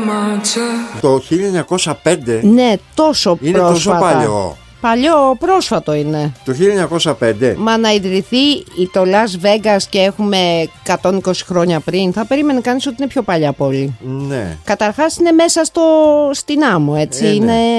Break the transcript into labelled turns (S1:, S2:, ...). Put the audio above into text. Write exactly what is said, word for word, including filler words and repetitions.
S1: Το χίλια εννιακόσια πέντε.
S2: Ναι, τόσο
S1: είναι
S2: πρόσφατα.
S1: τόσο παλιό.
S2: Παλιό, πρόσφατο είναι.
S1: Το χίλια εννιακόσια πέντε.
S2: Μα να ιδρυθεί το Las Vegas και έχουμε εκατόν είκοσι χρόνια πριν, θα περίμενε κανείς ότι είναι πιο παλιά πόλη.
S1: Ναι.
S2: Καταρχάς είναι μέσα στο, στην άμμο, έτσι.
S1: Ε, ναι.
S2: Είναι